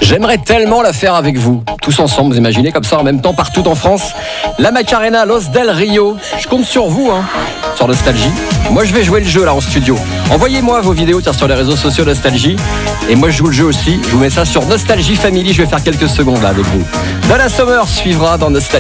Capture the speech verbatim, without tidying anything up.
J'aimerais tellement la faire avec vous, tous ensemble, vous imaginez, comme ça en même temps partout en France. La Macarena, Los del Rio. Je compte sur vous, hein, sur Nostalgie. Moi, je vais jouer le jeu là en studio. Envoyez-moi vos vidéos tiens, sur les réseaux sociaux Nostalgie. Et moi, je joue le jeu aussi. Je vous mets ça sur Nostalgie Family. Je vais faire quelques secondes là avec vous. Donna Summer suivra dans Nostalgie.